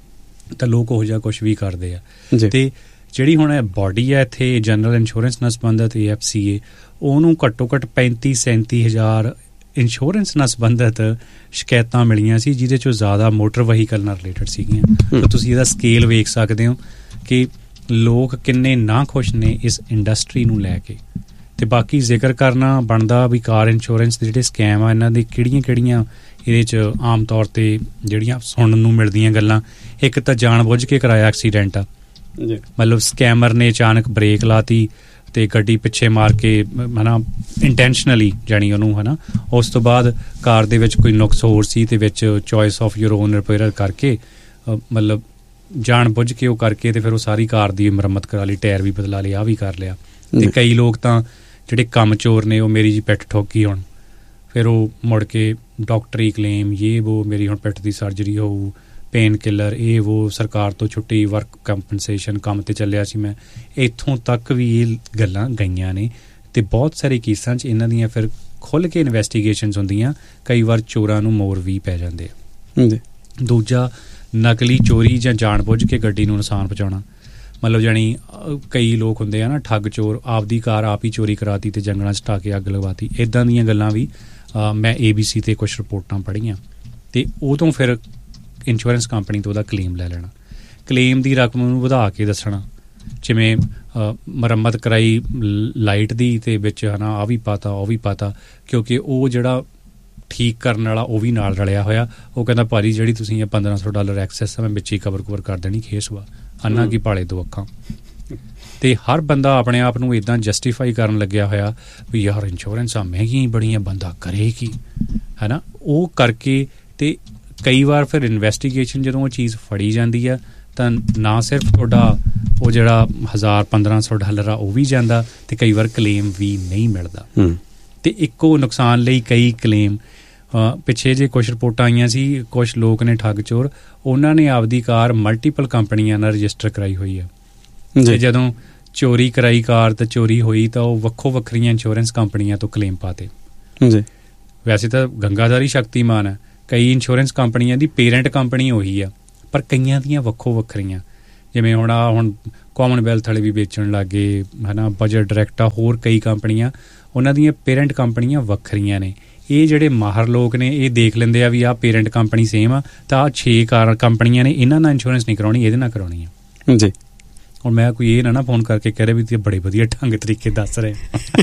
ਤਾਂ ਲੋਕ ਉਹੋ ਜਿਹਾ ਕੁਛ ਵੀ ਕਰਦੇ ਆ। ਤੇ ਜਿਹੜੀ ਹੁਣ ਬਾਡੀ ਆ ਇੱਥੇ ਜਨਰਲ ਇੰਸ਼ੋਰੈਂਸ ਨਾਲ ਸੰਬੰਧਿਤ AFCA, ਉਹਨੂੰ ਘੱਟੋ ਘੱਟ 35-37 ਹਜ਼ਾਰ ਇੰਸ਼ੋਰੈਂਸ ਨਾਲ ਸੰਬੰਧਿਤ ਸ਼ਿਕਾਇਤਾਂ ਮਿਲੀਆਂ ਸੀ, ਜਿਹਦੇ 'ਚੋਂ ਜ਼ਿਆਦਾ ਮੋਟਰ ਵਹੀਕਲ ਨਾਲ ਰਿਲੇਟਡ ਸੀਗੀਆਂ। ਤਾਂ ਤੁਸੀਂ ਇਹਦਾ ਸਕੇਲ ਵੇਖ ਸਕਦੇ ਹੋ ਕਿ ਲੋਕ ਕਿੰਨੇ ਨਾ ਖੁਸ਼ ਨੇ ਇਸ ਇੰਡਸਟਰੀ ਨੂੰ ਲੈ ਕੇ। ਤੇ ਬਾਕੀ ਜ਼ਿਕਰ ਕਰਨਾ ਬਣਦਾ ਵੀ ਕਾਰ ਇੰਸ਼ੋਰੈਂਸ ਦੇ ਜਿਹੜੇ ਸਕੈਮ ਆ ਇਹਨਾਂ ਦੇ ਕਿਹੜੀਆਂ ਇਹਦੇ 'ਚ ਆਮ ਤੌਰ 'ਤੇ ਜਿਹੜੀਆਂ ਸੁਣਨ ਨੂੰ ਮਿਲਦੀਆਂ ਗੱਲਾਂ, ਇੱਕ ਤਾਂ ਜਾਣ ਬੁੱਝ ਕੇ ਕਰਾਇਆ ਐਕਸੀਡੈਂਟ ਆ, ਮਤਲਬ ਸਕੈਮਰ ਨੇ ਅਚਾਨਕ ਬ੍ਰੇਕ ਲਾਤੀ ਤੇ ਗੱਡੀ ਪਿੱਛੇ ਮਾਰ ਕੇ, ਹੈ ਨਾ, ਇੰਟੈਂਸ਼ਨਲੀ ਜਾਣੀ ਉਹਨੂੰ, ਹੈ ਨਾ। ਉਸ ਤੋਂ ਬਾਅਦ ਕਾਰ ਦੇ ਵਿੱਚ ਕੋਈ ਨੁਕਸ ਹੋਰ ਸੀ ਤੇ ਵਿੱਚ choice of your own repair ਕਰਕੇ, ਮਤਲਬ ਜਾਣ ਬੁੱਝ ਕੇ ਉਹ ਕਰਕੇ ਤੇ ਫਿਰ ਉਹ ਸਾਰੀ ਕਾਰ ਦੀ ਮੁਰੰਮਤ ਕਰਾ ਲਈ, ਟਾਇਰ ਵੀ ਬਦਲਾ ਲਿਆ, ਆਹ ਵੀ ਕਰ ਲਿਆ। ਤੇ ਕਈ ਲੋਕ ਤਾਂ ਜਿਹੜੇ ਕੰਮ ਚੋਰ ਨੇ ਉਹ ਮੇਰੀ ਜੀ ਪਿੱਠ ਠੋਕੀ, ਹੁਣ ਫਿਰ ਉਹ ਮੁੜ ਕੇ ਡਾਕਟਰੀ ਕਲੇਮ, ਵੋ ਮੇਰੀ ਹੁਣ ਪਿੱਠ ਦੀ ਸਰਜਰੀ ਹੋਊ, ਪੇਨ ਕਿਲਰ, ਵੋ ਸਰਕਾਰ ਤੋਂ ਛੁੱਟੀ, ਵਰਕ ਕੰਪਨਸੇਸ਼ਨ, ਕੰਮ ਤੇ ਚੱਲਿਆ ਸੀ ਮੈਂ, ਇੱਥੋਂ ਤੱਕ ਵੀ ਇਹ ਗੱਲਾਂ ਗਈਆਂ ਨੇ। ਤੇ ਬਹੁਤ ਸਾਰੇ ਕੇਸਾਂ 'ਚ ਇਹਨਾਂ ਦੀਆਂ ਫਿਰ ਖੁੱਲ੍ਹ ਕੇ ਇਨਵੈਸਟੀਗੇਸ਼ਨਸ ਹੁੰਦੀਆਂ, ਕਈ ਵਾਰ ਚੋਰਾਂ ਨੂੰ ਮੋਰ ਵੀ ਪੈ ਜਾਂਦੇ ਆ। ਦੂਜਾ, ਨਕਲੀ ਚੋਰੀ ਜਾਂ ਜਾਣ ਬੁੱਝ ਕੇ ਗੱਡੀ ਨੂੰ ਨੁਕਸਾਨ ਪਹੁੰਚਾਉਣਾ। ਮਤਲਬ ਜਾਣੀ ਕਈ ਲੋਕ ਹੁੰਦੇ ਆ ਨਾ ਠੱਗ ਚੋਰ, ਆਪਦੀ ਕਾਰ ਆਪ ਹੀ ਚੋਰੀ ਕਰਾਤੀ ਅਤੇ ਜੰਗਲਾਂ 'ਚ ਢਾ ਕੇ ਅੱਗ ਲਗਵਾਤੀ, ਇੱਦਾਂ ਦੀਆਂ ਗੱਲਾਂ ਵੀ ਮੈਂ ABC 'ਤੇ ਕੁਛ ਰਿਪੋਰਟਾਂ ਪੜ੍ਹੀਆਂ। ਅਤੇ ਉਦੋਂ ਫਿਰ ਇੰਸ਼ੋਰੈਂਸ ਕੰਪਨੀ ਤੋਂ ਉਹਦਾ ਕਲੇਮ ਲੈ ਲੈਣਾ, ਕਲੇਮ ਦੀ ਰਕਮ ਨੂੰ ਵਧਾ ਕੇ ਦੱਸਣਾ, ਜਿਵੇਂ ਮੁਰੰਮਤ ਕਰਾਈ ਲਾਈਟ ਦੀ ਅਤੇ ਵਿੱਚ ਹੈ ਨਾ ਆਹ ਵੀ ਪਾਤਾ ਉਹ ਵੀ ਪਾਤਾ, ਕਿਉਂਕਿ ਉਹ ਜਿਹੜਾ ਠੀਕ ਕਰਨ ਵਾਲਾ ਉਹ ਵੀ ਨਾਲ ਰਲਿਆ ਹੋਇਆ। ਉਹ ਕਹਿੰਦਾ ਭਾਜੀ ਜਿਹੜੀ ਤੁਸੀਂ $1500 ਐਕਸੈਸ ਆ ਮੈਂ ਵਿੱਚ ਹੀ ਕਵਰ ਕਰ ਦੇਣੀ, ਖੇਸਵਾ ਅੰਨਾ ਕੀ ਭਾਲੇ ਦੋ ਅੱਖਾਂ। ਅਤੇ ਹਰ ਬੰਦਾ ਆਪਣੇ ਆਪ ਨੂੰ ਇੱਦਾਂ ਜਸਟੀਫਾਈ ਕਰਨ ਲੱਗਿਆ ਹੋਇਆ ਵੀ ਯਾਰ ਇੰਸ਼ੋਰੈਂਸਾਂ ਮਹਿੰਗੀਆਂ ਹੀ ਬੜੀਆਂ, ਬੰਦਾ ਕਰੇ ਕੀ, ਹੈ ਨਾ। ਉਹ ਕਰਕੇ ਅਤੇ ਕਈ ਵਾਰ ਫਿਰ ਇਨਵੈਸਟੀਗੇਸ਼ਨ ਜਦੋਂ ਉਹ ਚੀਜ਼ ਫੜੀ ਜਾਂਦੀ ਆ ਤਾਂ ਨਾ ਸਿਰਫ ਤੁਹਾਡਾ ਉਹ ਜਿਹੜਾ $1000-1500 ਆ ਉਹ ਵੀ ਜਾਂਦਾ, ਅਤੇ ਕਈ ਵਾਰ ਕਲੇਮ ਵੀ ਨਹੀਂ ਮਿਲਦਾ। ਅਤੇ ਇੱਕੋ ਨੁਕਸਾਨ ਲਈ ਕਈ ਕਲੇਮ। ਪਿੱਛੇ ਜੇ ਕੁਛ ਰਿਪੋਰਟਾਂ ਆਈਆਂ ਸੀ, ਕੁਛ ਲੋਕ ਨੇ ਠੱਗ ਚੋਰ, ਉਹਨਾਂ ਨੇ ਆਪਦੀ ਕਾਰ ਮਲਟੀਪਲ ਕੰਪਨੀਆਂ ਨਾਲ ਰਜਿਸਟਰ ਕਰਾਈ ਹੋਈ ਆ, ਅਤੇ ਜਦੋਂ ਚੋਰੀ ਕਰਾਈ ਕਾਰ ਤਾਂ ਚੋਰੀ ਹੋਈ ਤਾਂ ਉਹ ਵੱਖੋ ਵੱਖਰੀਆਂ ਇੰਸ਼ੋਰੈਂਸ ਕੰਪਨੀਆਂ ਤੋਂ ਕਲੇਮ ਪਾਤੇ। ਵੈਸੇ ਤਾਂ ਗੰਗਾਧਾਰੀ ਸ਼ਕਤੀਮਾਨ ਹੈ, ਕਈ ਇੰਸ਼ੋਰੈਂਸ ਕੰਪਨੀਆਂ ਦੀ ਪੇਰੈਂਟ ਕੰਪਨੀ ਉਹੀ ਆ, ਪਰ ਕਈਆਂ ਦੀਆਂ ਵੱਖੋ ਵੱਖਰੀਆਂ, ਜਿਵੇਂ ਹੁਣ ਕਾਮਨਵੈਲਥ ਵਾਲੇ ਵੀ ਵੇਚਣ ਲੱਗ ਗਏ, ਹੈ ਨਾ, ਬਜਟ ਡਾਇਰੈਕਟ ਆ, ਹੋਰ ਕਈ ਕੰਪਨੀਆਂ, ਉਹਨਾਂ ਦੀਆਂ ਪੇਰੈਂਟ ਕੰਪਨੀਆਂ ਵੱਖਰੀਆਂ ਨੇ। ਇਹ ਜਿਹੜੇ ਮਾਹਰ ਲੋਕ ਨੇ ਇਹ ਦੇਖ ਲੈਂਦੇ ਆ ਵੀ ਆਹ ਪੇਰੈਂਟ ਕੰਪਨੀ ਸੇਮ ਆ, ਤਾਂ ਆਹ 6 ਕੰਪਨੀਆਂ ਨੇ, ਇਹਨਾਂ ਨਾਲ ਇੰਸ਼ੋਰੈਂਸ ਨਹੀਂ ਕਰਾਉਣੀ, ਇਹਦੇ ਨਾਲ ਕਰਾਉਣੀ ਆ ਜੀ। ਹੁਣ ਮੈਂ ਕੋਈ ਇਹ ਨਾ ਫੋਨ ਕਰਕੇ ਕਹਿ ਰਿਹਾ ਵੀ ਬੜੇ ਵਧੀਆ ਢੰਗ ਤਰੀਕੇ ਦੱਸ ਰਹੇ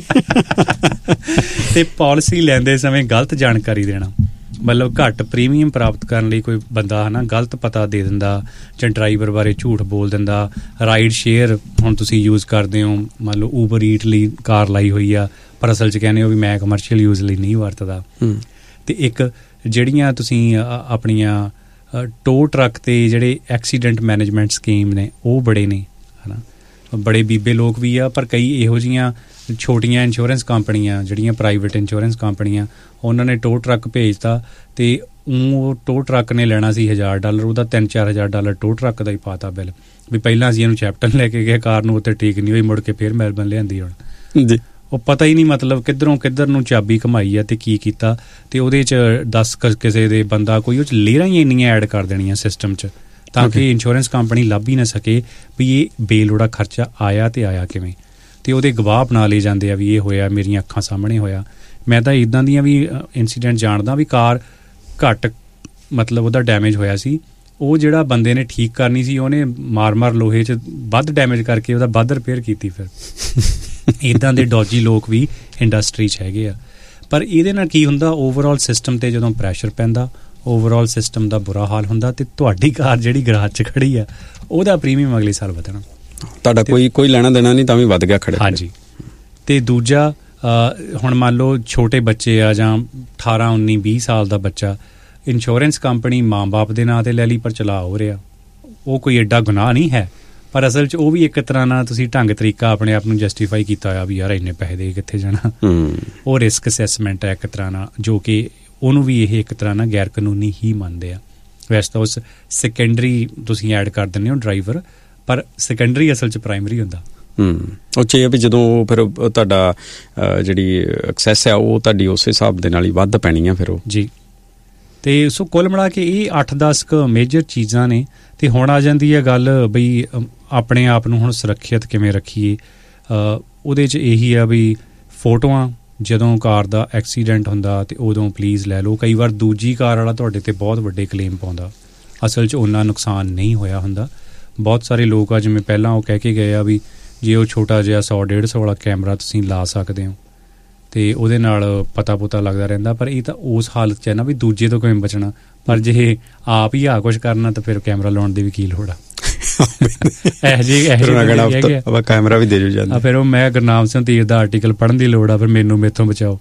ਅਤੇ ਪਾਲਿਸੀ ਲੈਂਦੇ ਸਮੇਂ ਗਲਤ ਜਾਣਕਾਰੀ ਦੇਣਾ, ਮਤਲਬ ਘੱਟ ਪ੍ਰੀਮੀਅਮ ਪ੍ਰਾਪਤ ਕਰਨ ਲਈ ਕੋਈ ਬੰਦਾ ਹੈ ਨਾ ਗਲਤ ਪਤਾ ਦੇ ਦਿੰਦਾ, ਜਾਂ ਡਰਾਈਵਰ ਬਾਰੇ ਝੂਠ ਬੋਲ ਦਿੰਦਾ। ਰਾਈਡ ਸ਼ੇਅਰ ਹੁਣ ਤੁਸੀਂ ਯੂਜ਼ ਕਰਦੇ ਹੋ, ਮੰਨ ਲਓ ਊਬਰ ਈਟ ਲਈ ਕਾਰ ਲਾਈ ਹੋਈ ਆ, ਪਰ ਅਸਲ 'ਚ ਕਹਿੰਦੇ ਹੋ ਵੀ ਮੈਂ ਕਮਰਸ਼ੀਅਲ ਯੂਜ਼ ਲਈ ਨਹੀਂ ਵਰਤਦਾ। ਅਤੇ ਇੱਕ ਜਿਹੜੀਆਂ ਤੁਸੀਂ ਆਪਣੀਆਂ ਟੋ ਟਰੱਕ 'ਤੇ ਜਿਹੜੇ ਐਕਸੀਡੈਂਟ ਮੈਨੇਜਮੈਂਟ ਸਕੀਮ ਨੇ ਉਹ ਬੜੇ ਨੇ, ਹੈ ਨਾ, ਬੜੇ ਬੀਬੇ ਲੋਕ ਵੀ ਆ, ਪਰ ਕਈ ਇਹੋ ਜਿਹੀਆਂ ਛੋਟੀਆਂ ਇੰਸ਼ੋਰੈਂਸ ਕੰਪਨੀਆਂ ਜਿਹੜੀਆਂ ਪ੍ਰਾਈਵੇਟ ਇੰਸ਼ੋਰੈਂਸ ਕੰਪਨੀਆਂ, ਉਹਨਾਂ ਨੇ ਟੋ ਟਰੱਕ ਭੇਜਤਾ ਅਤੇ ਉਹ ਟੋ ਟਰੱਕ ਨੇ ਲੈਣਾ ਸੀ $1000, ਉਹਦਾ $3-4 ਟੋ ਟਰੱਕ ਦਾ ਹੀ ਪਾਤਾ ਬਿੱਲ, ਵੀ ਪਹਿਲਾਂ ਅਸੀਂ ਇਹਨੂੰ ਚੈਪਟਨ ਲੈ ਕੇ ਗਏ, ਕਾਰ ਨੂੰ ਉੱਥੇ ਠੀਕ ਨਹੀਂ ਹੋਈ, ਮੁੜ ਕੇ ਫਿਰ ਮੈਲਬਨ ਲਿਆਂਦੀ ਹੁਣ ਜੀ। ਉਹ ਪਤਾ ਹੀ ਨਹੀਂ ਮਤਲਬ ਕਿੱਧਰ ਨੂੰ ਚਾਬੀ ਘੁਮਾਈ ਆ ਅਤੇ ਕੀ ਕੀਤਾ, ਅਤੇ ਉਹਦੇ 'ਚ 10 ਕਿਸੇ ਦੇ ਬੰਦਾ ਕੋਈ ਉਹ 'ਚ ਲੇਅਰਾਂ ਹੀ ਇੰਨੀਆਂ ਐਡ ਕਰ ਦੇਣੀਆਂ ਸਿਸਟਮ 'ਚ, ਤਾਂ ਕਿ ਇੰਸ਼ੋਰੈਂਸ ਕੰਪਨੀ ਲੱਭ ਹੀ ਨਾ ਸਕੇ ਵੀ ਇਹ ਬੇਲੋੜਾ ਖਰਚਾ ਆਇਆ ਅਤੇ ਆਇਆ ਕਿਵੇਂ, ਅਤੇ ਉਹਦੇ ਗਵਾਹ ਬਣਾ ਲਏ ਜਾਂਦੇ ਆ ਵੀ ਇਹ ਹੋਇਆ, ਮੇਰੀਆਂ ਅੱਖਾਂ ਸਾਹਮਣੇ ਹੋਇਆ। ਮੈਂ ਤਾਂ ਇੱਦਾਂ ਦੀਆਂ ਵੀ ਇੰਸੀਡੈਂਟ ਜਾਣਦਾ ਵੀ ਕਾਰ ਘੱਟ ਮਤਲਬ ਉਹਦਾ ਡੈਮੇਜ ਹੋਇਆ ਸੀ, ਉਹ ਜਿਹੜਾ ਬੰਦੇ ਨੇ ਠੀਕ ਕਰਨੀ ਸੀ ਉਹਨੇ ਮਾਰ ਲੋਹੇ 'ਚ ਵੱਧ ਡੈਮੇਜ ਕਰਕੇ ਉਹਦਾ ਵੱਧ ਰਿਪੇਅਰ ਕੀਤੀ। ਫਿਰ ਇੱਦਾਂ ਦੇ ਡੋਜੀ ਲੋਕ ਵੀ ਇੰਡਸਟਰੀ 'ਚ ਹੈਗੇ ਆ। ਪਰ ਇਹਦੇ ਨਾਲ ਕੀ ਹੁੰਦਾ, ਓਵਰਆਲ ਸਿਸਟਮ 'ਤੇ ਜਦੋਂ ਪ੍ਰੈਸ਼ਰ ਪੈਂਦਾ, ਓਵਰਆਲ ਸਿਸਟਮ ਦਾ ਬੁਰਾ ਹਾਲ ਹੁੰਦਾ, ਅਤੇ ਤੁਹਾਡੀ ਕਾਰ ਜਿਹੜੀ ਗਰਾਜ 'ਚ ਖੜੀ ਆ ਉਹਦਾ ਪ੍ਰੀਮੀਅਮ ਅਗਲੇ ਸਾਲ ਵਧਣਾ, ਤੁਹਾਡਾ ਕੋਈ ਲੈਣਾ ਦੇਣਾ ਨਹੀਂ ਤਾਂ ਵੀ ਵੱਧ ਗਿਆ ਖੜੇ। ਹਾਂਜੀ। ਅਤੇ ਦੂਜਾ ਹੁਣ ਮੰਨ ਲਓ ਛੋਟੇ ਬੱਚੇ ਆ ਜਾਂ 18, 19, 20 ਸਾਲ ਦਾ ਬੱਚਾ, ਇੰਸ਼ੋਰੈਂਸ ਕੰਪਨੀ ਮਾਂ ਬਾਪ ਦੇ ਨਾਂ 'ਤੇ ਲੈ ਲਈ ਪਰ ਚਲਾ ਹੋ ਰਿਹਾ, ਉਹ ਕੋਈ ਐਡਾ ਗੁਨਾਹ ਨਹੀਂ ਹੈ, ਪਰ ਅਸਲ 'ਚ ਉਹ ਵੀ ਇੱਕ ਤਰ੍ਹਾਂ ਨਾਲ ਤੁਸੀਂ ਢੰਗ ਤਰੀਕਾ ਆਪਣੇ ਆਪ ਨੂੰ ਜਸਟੀਫਾਈ ਕੀਤਾ ਹੋਇਆ ਵੀ ਯਾਰ ਇੰਨੇ ਪੈਸੇ ਦੇ ਕਿੱਥੇ ਜਾਣਾ। ਉਹ ਰਿਸਕ ਅਸੈਸਮੈਂਟ ਹੈ ਇੱਕ ਤਰ੍ਹਾਂ ਨਾਲ, ਜੋ ਕਿ ਉਹਨੂੰ ਵੀ ਇਹ ਇੱਕ ਤਰ੍ਹਾਂ ਨਾਲ ਗੈਰ ਕਾਨੂੰਨੀ ਹੀ ਮੰਨਦੇ ਆ। ਵੈਸੇ ਤਾਂ ਉਸ ਸੈਕੰਡਰੀ ਤੁਸੀਂ ਐਡ ਕਰ ਦਿੰਦੇ ਹੋ ਡਰਾਈਵਰ, ਪਰ ਸੈਕੰਡਰੀ ਅਸਲ 'ਚ ਪ੍ਰਾਇਮਰੀ ਹੁੰਦਾ। ਉਹ 'ਚ ਇਹ ਵੀ ਜਦੋਂ ਫਿਰ ਤੁਹਾਡਾ ਜਿਹੜੀ ਐਕਸੈਸ ਹੈ ਉਹ ਤੁਹਾਡੀ ਉਸ ਹਿਸਾਬ ਦੇ ਨਾਲ ਹੀ ਵੱਧ ਪੈਣੀ ਆ ਫਿਰ ਉਹ ਜੀ। ਅਤੇ ਸੋ ਕੁੱਲ ਮਿਲਾ ਕੇ ਇਹ 8-10 ਕੁ ਮੇਜਰ ਚੀਜ਼ਾਂ ਨੇ। ਅਤੇ ਹੁਣ ਆ ਜਾਂਦੀ ਹੈ ਗੱਲ ਬਈ ਆਪਣੇ ਆਪ ਨੂੰ ਹੁਣ ਸੁਰੱਖਿਅਤ ਕਿਵੇਂ ਰੱਖੀਏ। ਉਹਦੇ 'ਚ ਇਹੀ ਆ ਵੀ ਫੋਟੋਆਂ, ਜਦੋਂ ਕਾਰ ਦਾ ਐਕਸੀਡੈਂਟ ਹੁੰਦਾ ਅਤੇ ਉਦੋਂ ਪਲੀਜ਼ ਲੈ ਲਓ। ਕਈ ਵਾਰ ਦੂਜੀ ਕਾਰ ਵਾਲਾ ਤੁਹਾਡੇ 'ਤੇ ਬਹੁਤ ਵੱਡੇ ਕਲੇਮ ਪਾਉਂਦਾ, ਅਸਲ 'ਚ ਓਨਾ ਨੁਕਸਾਨ ਨਹੀਂ ਹੋਇਆ ਹੁੰਦਾ। ਬਹੁਤ ਸਾਰੇ ਲੋਕ ਆ ਜਿਵੇਂ ਪਹਿਲਾਂ ਉਹ ਕਹਿ ਕੇ ਗਏ ਆ ਵੀ ਜੇ ਉਹ ਛੋਟਾ ਜਿਹਾ 100-150 ਵਾਲਾ ਕੈਮਰਾ ਤੁਸੀਂ ਲਾ ਸਕਦੇ ਹੋ ਅਤੇ ਉਹਦੇ ਨਾਲ ਪਤਾ ਲੱਗਦਾ ਰਹਿੰਦਾ, ਪਰ ਇਹ ਤਾਂ ਉਸ ਹਾਲਤ 'ਚ ਹੈ ਨਾ ਵੀ ਦੂਜੇ ਤੋਂ ਕਿਵੇਂ ਬਚਣਾ। ਪਰ ਜੇ ਆਪ ਹੀ ਕੁਛ ਕਰਨਾ ਤਾਂ ਫਿਰ ਕੈਮਰਾ ਲਾਉਣ ਦੀ ਵੀ ਕੀ ਲੋੜ ਆ। ਕੈਮਰਾ ਵੀ ਦੇ ਜਾਂਦਾ। ਫਿਰ ਉਹ ਮੈਂ ਗੁਰਨਾਮ ਸਿੰਘ ਧੀਰ ਦਾ ਆਰਟੀਕਲ ਪੜ੍ਹਨ ਦੀ ਲੋੜ ਆ, ਫਿਰ ਮੈਨੂੰ ਮੇਥੋਂ ਬਚਾਓ।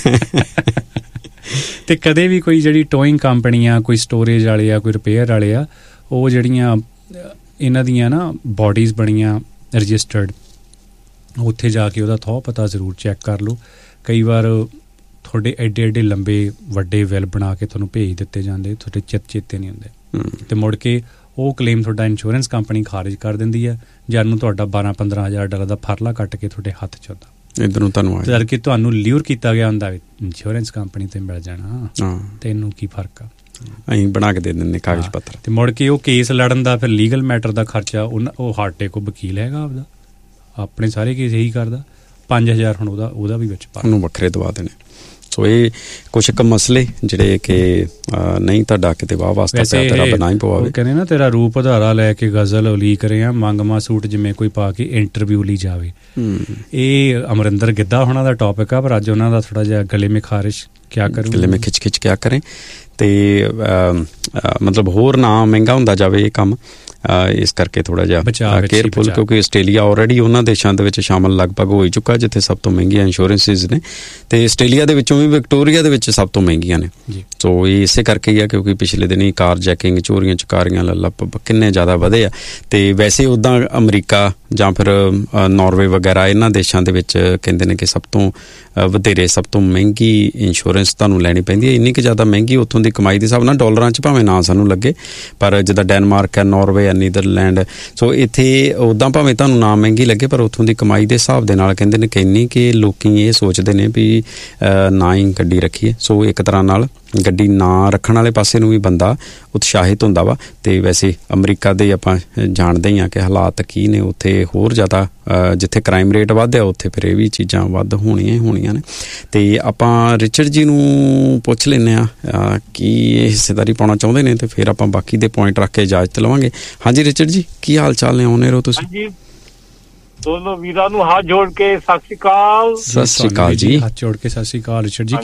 ਅਤੇ ਕਦੇ ਵੀ ਕੋਈ ਜਿਹੜੀ ਟੋਇੰਗ ਕੰਪਨੀ ਆ, ਕੋਈ ਸਟੋਰੇਜ ਵਾਲੇ ਆ, ਕੋਈ ਰਿਪੇਅਰ ਵਾਲੇ ਆ, ਉਹ ਜਿਹੜੀਆਂ ਇਹਨਾਂ ਦੀਆਂ ਨਾ ਬੋਡੀਜ਼ ਬਣੀਆਂ ਰਜਿਸਟਰਡ, ਉੱਥੇ ਜਾ ਕੇ ਉਹਦਾ ਥੋੜ੍ਹਾ ਪਤਾ ਜ਼ਰੂਰ ਚੈੱਕ ਕਰ ਲਓ। ਕਈ ਵਾਰ ਤੁਹਾਡੇ ਐਡੇ ਲੰਬੇ ਵੱਡੇ ਬਿੱਲ ਬਣਾ ਕੇ ਤੁਹਾਨੂੰ ਭੇਜ ਦਿੱਤੇ ਜਾਂਦੇ, ਤੁਹਾਡੇ ਚੇਤੇ ਨਹੀਂ ਹੁੰਦੇ, ਅਤੇ ਮੁੜ ਕੇ ਉਹ ਕਲੇਮ ਤੁਹਾਡਾ ਇੰਸ਼ੋਰੈਂਸ ਕੰਪਨੀ ਖਾਰਿਜ ਕਰ ਦਿੰਦੀ ਹੈ, ਜਦ ਨੂੰ ਤੁਹਾਡਾ $12-15,000 ਦਾ ਫਰਲਾ ਕੱਟ ਕੇ ਤੁਹਾਡੇ ਹੱਥ 'ਚ ਹੁੰਦਾ। ਇੱਧਰ ਨੂੰ ਕਰਕੇ ਤੁਹਾਨੂੰ ਲਿਊਰ ਕੀਤਾ ਗਿਆ ਹੁੰਦਾ ਇੰਸ਼ੋਰੈਂਸ ਕੰਪਨੀ 'ਤੇ ਮਿਲ ਜਾਣਾ, ਤੈਨੂੰ ਕੀ ਫਰਕ ਆ। ਅਸੀਂ ਬਣਾ ਕੇ ਦੇ ਦਿੰਦੇ ਕਾਗਜ਼ ਪੱਤਰ। ਤੇ ਮੁੜ ਕੇ ਉਹ ਕੇਸ ਲੜਨ ਦਾ ਫਿਰ ਲੀਗਲ ਮੈਟਰ ਦਾ ਖਰਚਾ ਉਹ ਸਾਡੇ ਕੋਲ ਵਕੀਲ ਹੈਗਾ ਆਪਦਾ, ਆਪਣੇ ਸਾਰੇ ਕੇਸ ਇਹੀ ਕਰਦਾ। 5000 ਹੁਣ ਉਹਦਾ ਵੀ ਵਿੱਚ ਪਾ ਉਹਨੂੰ ਵੱਖਰੇ ਦਵਾ ਦੇਣੇ। ਸੋ ਇਹ ਕੁਛ ਕੁ ਮਸਲੇ ਜਿਹੜੇ ਕਿ ਨਹੀਂ ਤੁਹਾਡਾ ਕਿਤੇ ਵਾਹ ਵਾਸਤਾ ਪਿਆ ਤੇਰਾ ਬਣਾ ਹੀ ਪਵਾਵੇ। ਕਹਿੰਦੇ ਨਾ ਤੇਰਾ ਰੂਪ ਆਧਾਰਾ ਲੈ ਕੇ ਗਜ਼ਲ ਉਲੀਕ ਰਿਹਾ, ਮੰਗਮਾ ਸੂਟ ਜਿਵੇਂ ਕੋਈ ਪਾ ਕੇ ਇੰਟਰਵਿਊ ਲਈ ਜਾਵੇ। ਇਹ ਅਮਰਿੰਦਰ ਗਿੱਧਾ ਹੋਣਾ ਦਾ ਟੌਪਿਕ ਆ, ਪਰ ਅੱਜ ਉਹਨਾਂ ਦਾ ਥੋੜਾ ਜਿਹਾ ਗਲੇ ਮੇ ਖਾਰਿਸ਼ ਕਿਆ ਕਰੂ, ਗਲੇ ਮੇ ਖਿੱਚ ਕਿਆ ਕਰੇ। ਤੇ ਮਤਲਬ ਹੋਰ ਨਾ ਮਹਿੰਗਾ ਹੁੰਦਾ ਜਾਵੇ ਇਹ ਕੰਮ, ਇਸ ਕਰਕੇ ਥੋੜਾ ਜਿਹਾ ਕੇਅਰਫੁਲ, ਕਿਉਂਕਿ ਆਸਟ੍ਰੇਲੀਆ ਆਲਰੇਡੀ ਉਹਨਾਂ ਦੇਸ਼ਾਂ ਦੇ ਵਿੱਚ ਸ਼ਾਮਲ ਲਗਭਗ ਹੋ ਹੀ ਚੁੱਕਾ ਜਿੱਥੇ ਸਭ ਤੋਂ ਮਹਿੰਗੀਆਂ ਇੰਸ਼ੋਰੈਂਸਿਸ ਨੇ, ਤੇ ਆਸਟ੍ਰੇਲੀਆ ਦੇ ਵਿੱਚੋਂ ਵੀ ਵਿਕਟੋਰੀਆ ਦੇ ਵਿੱਚ ਸਭ ਤੋਂ ਮਹਿੰਗੀਆਂ ਨੇ। ਸੋ ਇਹ ਇਸੇ ਕਰਕੇ ਹੀ ਆ ਕਿਉਂਕਿ ਪਿਛਲੇ ਦਿਨੀ ਕਾਰ ਜੈਕਿੰਗ, ਚੋਰੀਆਂ ਚਕਾਰੀਆਂ ਲੱਲਾ ਕਿੰਨੇ ਜ਼ਿਆਦਾ ਵਧੇ ਆ। ਤੇ ਵੈਸੇ ਉੱਦਾਂ ਅਮਰੀਕਾ ਜਾਂ ਫਿਰ ਨਾਰਵੇ ਵਗੈਰਾ ਇਹਨਾਂ ਦੇਸ਼ਾਂ ਦੇ ਵਿੱਚ ਕਹਿੰਦੇ ਨੇ ਕਿ ਸਭ ਤੋਂ ਵਧੇਰੇ, ਸਭ ਤੋਂ ਮਹਿੰਗੀ ਇੰਸ਼ੋਰੈਂਸ ਤੁਹਾਨੂੰ ਲੈਣੀ ਪੈਂਦੀ ਹੈ। ਇੰਨੀ ਕੁ ਜ਼ਿਆਦਾ ਮਹਿੰਗੀ ਉੱਥੋਂ ਦੀ ਕਮਾਈ ਦੇ ਹਿਸਾਬ ਨਾਲ, ਡਾਲਰਾਂ 'ਚ ਭਾਵੇਂ ਨਾ ਸਾਨੂੰ ਲੱਗੇ, ਪਰ ਜਿੱਦਾਂ ਡੈਨਮਾਰਕ ਹੈ, ਨਾਰਵੇ ਹੈ, ਨੀਦਰਲੈਂਡ, ਸੋ ਇੱਥੇ ਉੱਦਾਂ ਭਾਵੇਂ ਤੁਹਾਨੂੰ ਨਾ ਮਹਿੰਗੀ ਲੱਗੇ ਪਰ ਉੱਥੋਂ ਦੀ ਕਮਾਈ ਦੇ ਹਿਸਾਬ ਦੇ ਨਾਲ ਕਹਿੰਦੇ ਨੇ ਕਿ ਇੰਨੀ ਕਿ ਲੋਕੀ ਇਹ ਸੋਚਦੇ ਨੇ ਵੀ ਨਾ ਹੀ ਗੱਡੀ ਰੱਖੀਏ। ਸੋ ਇੱਕ ਤਰ੍ਹਾਂ ਨਾਲ ਗੱਡੀ ਨਾ ਰੱਖਣ ਵਾਲੇ ਪਾਸੇ ਨੂੰ ਵੀ ਬੰਦਾ ਉਤਸ਼ਾਹਿਤ ਹੁੰਦਾ ਵਾ। ਤੇ ਵੈਸੇ ਅਮਰੀਕਾ ਦੇ ਆਪਾਂ ਜਾਣਦੇ ਹੀ ਹਾਂ ਕਿ ਹਾਲਾਤ ਕੀ ਨੇ ਉੱਥੇ, ਹੋਰ ਜ਼ਿਆਦਾ ਜਿੱਥੇ ਕ੍ਰਾਈਮ ਰੇਟ ਵੱਧਿਆ ਉੱਥੇ ਫਿਰ ਇਹ ਵੀ ਚੀਜ਼ਾਂ ਵੱਧ ਹੋਣੀਆਂ ਹੀ ਹੋਣੀਆਂ ਨੇ। ਤੇ ਆਪਾਂ ਰਿਚਰਡ ਜੀ ਨੂੰ ਪੁੱਛ ਲੈਂਦੇ ਹਾਂ ਕੀ ਇਹ ਹਿੱਸੇਦਾਰੀ ਪਾਉਣਾ ਚਾਹੁੰਦੇ ਨੇ, ਤੇ ਫਿਰ ਆਪਾਂ ਬਾਕੀ ਦੇ ਪੁਆਇੰਟ ਰੱਖ ਕੇ ਇਜਾਜ਼ਤ ਲਵਾਂਗੇ। ਹਾਂਜੀ ਰਿਚਰਡ ਜੀ, ਕੀ ਹਾਲ ਚਾਲ ਨੇ? ਆਉਣੇ ਰਹੋ ਤੁਸੀਂ। ਦੋਨੋਂ ਵੀਰਾਂ ਨੂੰ ਹੱਥ ਜੋੜ ਕੇ ਸਤਿ ਸ਼੍ਰੀ ਅਕਾਲ। ਸਤਿ ਸ਼੍ਰੀ ਅਕਾਲ ਜੀ। ਹੱਥ ਜੋੜ ਕੇ ਸਤਿ ਸ਼੍ਰੀ ਅਕਾਲ ਰਿਚਰਡ ਜੀ।